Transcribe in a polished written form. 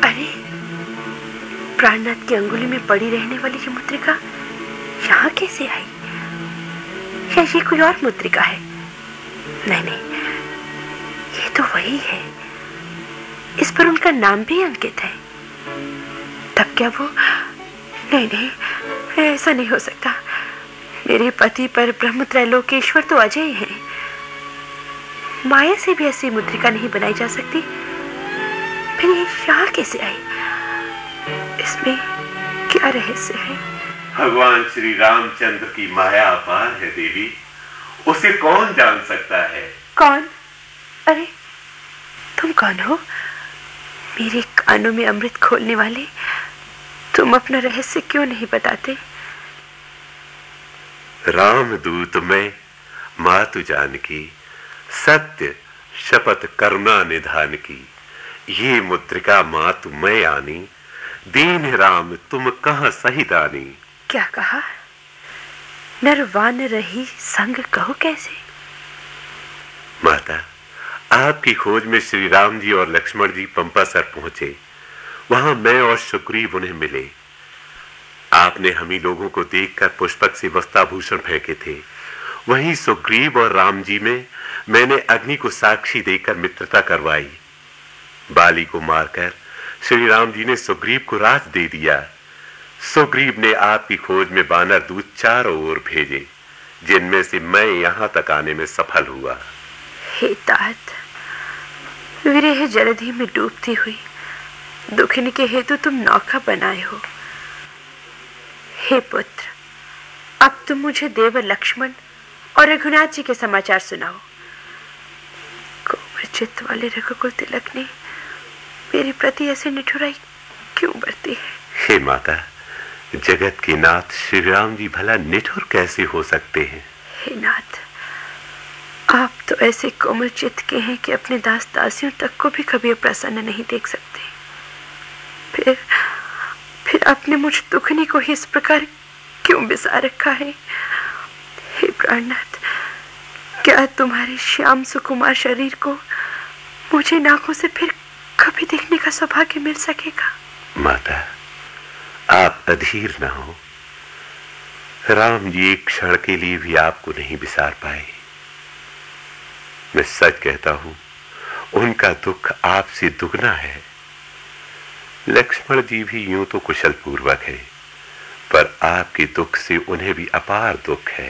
अरे, प्राणनाथ की अंगुली में पड़ी रहने वाली ये मुद्रिका यहाँ कैसे आई? या ये कोई और मुद्रिका है? नहीं नहीं, ये तो वही है। इस पर उनका नाम भी अंकित है। तब क्या वो? नहीं नहीं, ऐसा नहीं हो सकता। मेरे पति पर ब्रह्म त्रैलोकेश्वर तो अजय हैं। माया से भी ऐसी मुद्रिका नहीं बनाई जा सकती। फिर ये यहाँ कैसे आई? इसमें क्या रहस्य है? भगवान श्री रामचंद्र की माया अपार है देवी, उसे कौन जान सकता है? कौन? अरे, तुम कौन हो? मेरे कानों में अमृत खोलने वाले, तुम अपना रहस्य क्यों नहीं बताते? रामदूत में मातु जानकी, सत्य शपथ करुणा निधान की। ये मुद्रिका मातु मैं आनी, दीन राम तुम कहां सही दानी। क्या कहा? नरवान रही संग कहो कैसे? माता, आपकी खोज में श्री राम जी और लक्ष्मण जी पंपासर पहुंचे। वहां मैं और सुग्रीव उन्हें मिले। आपने हम ही लोगों को देखकर पुष्पक से वस्त्राभूषण फेंके थे। वहीं सुग्रीव और राम जी में मैंने अग्नि को साक्षी देकर मित्रता करवाई। बाली को मारकर श्री राम जी ने सुग्रीव को राज दे दिया। सुग्रीव ने आपकी खोज में बानर दूत चारों ओर भेजे, जिनमें से मैं यहां तक आने में सफल हुआ। हे तात, विरह जलधि में डूबती हुई दुखिनी के हेतु तुम नौका बनाए हो। हे पुत्र, अब तुम मुझे देव लक्ष्मण और रघुनाथ जी के समाचार सुनाओ। कोमल चित्त वाले रघुकुल तिलक ने मेरे प्रति ऐसे निठुराई क्यों बरती है? हे माता, जगत के नाथ श्री राम जी भला निठुर कैसे हो सकते हैं? हे नाथ, आप तो ऐसे कोमल चित्त के हैं कि अपने दास दासियों तक को भी कभी प्रसन्न नहीं देख सकते। फिर आपने मुझ दुखनी को ही इस प्रकार क्यों बिसा रखा है? हे प्राणनाथ, क्या तुम्हारे श्याम सुकुमार शरीर को मुझे नाकों से फिर कभी देखने का सौभाग्य मिल सकेगा? माता, आप अधीर न हो। राम जी एक क्षण के लिए भी आपको नहीं बिसार पाए। मैं सच कहता हूं, उनका दुख आपसे दुगना है। लक्ष्मण जी भी यूं तो कुशल पूर्वक है, पर आपके दुख से उन्हें भी अपार दुख है।